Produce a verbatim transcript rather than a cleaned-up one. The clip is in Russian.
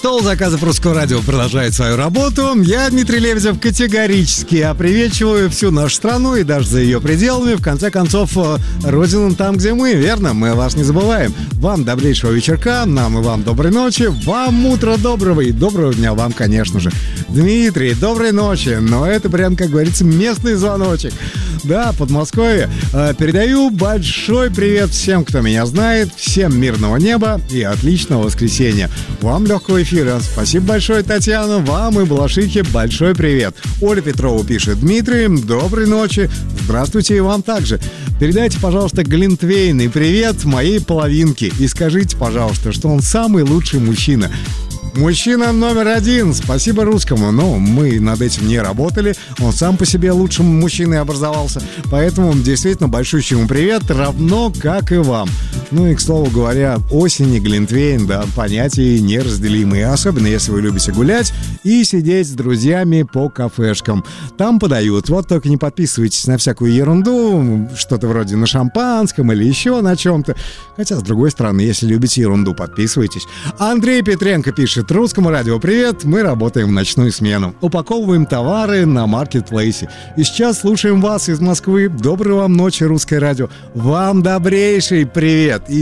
Стол заказов Русского радио продолжает свою работу. Я, Дмитрий Лебедев, категорически оприветствую всю нашу страну и даже за ее пределами. В конце концов, родина там, где мы, верно? Мы вас не забываем. Вам добрейшего вечерка, нам и вам доброй ночи. Вам утро доброго и доброго дня вам, конечно же. Дмитрий, доброй ночи. Но это прям, как говорится, местный звоночек. Да, Подмосковье. Передаю большой привет всем, кто меня знает. Всем мирного неба и отличного воскресенья. Вам легкого эфира. Спасибо большое, Татьяна. Вам и Балашихе большой привет. Оля Петрова пишет: Дмитрий, доброй ночи. Здравствуйте и вам также. Передайте, пожалуйста, Глинтвейн и привет моей половинке. И скажите, пожалуйста, что он самый лучший мужчина. Мужчина номер один. Спасибо русскому. Но мы над этим не работали. Он сам по себе лучшим мужчиной образовался. Поэтому действительно большущий ему привет, равно как и вам. Ну и, к слову говоря, осень и Глинтвейн, да, понятия неразделимые. Особенно если вы любите гулять и сидеть с друзьями по кафешкам. Там подают. Вот только не подписывайтесь на всякую ерунду, что-то вроде на шампанском или еще на чем-то. Хотя, с другой стороны, если любите ерунду, подписывайтесь. Андрей Петренко пишет: Русскому радио привет, мы работаем в ночную смену. Упаковываем товары на маркетплейсе. И сейчас слушаем вас из Москвы. Доброй вам ночи, Русское радио. Вам добрейший привет. И